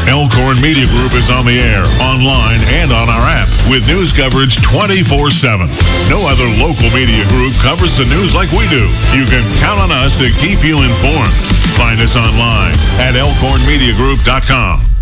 Elkhorn Media Group is on the air, online, and on our app with news coverage 24/7. No other local media group covers the news like we do. You can count on us to keep you informed. Find us online at elkhornmediagroup.com.